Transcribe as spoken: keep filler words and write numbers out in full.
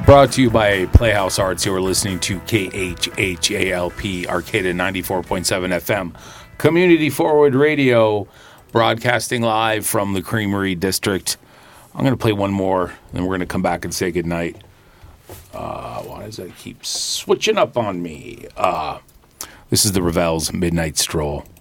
Brought to you by Playhouse Arts. You are listening to K H H A L P, Arcata ninety-four point seven F M, Community Forward Radio, broadcasting live from the Creamery District. I'm going to play one more, then we're going to come back and say goodnight. Uh, why does that keep switching up on me? Uh, this is the Ravel's Midnight Stroll.